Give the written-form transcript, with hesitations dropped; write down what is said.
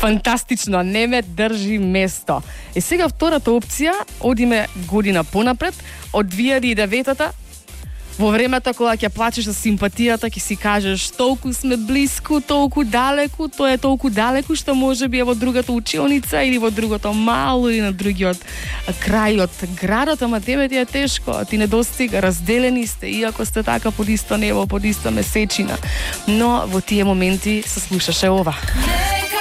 Фантастично, не ме држи место. И сега втората опција, одиме година понапред, од 2009-та, во времето кога ќе плачеш за симпатијата, ќе си кажеш толку сме блиску, толку далеку, тоа е толку далеку што можеби е во другата училница или во другото мало или на другиот крај од градот, ама тебе ти е тешко, ти не достига, разделени сте, иако сте така под исто небо, под иста месечина. Но во тие моменти се слушаше ова.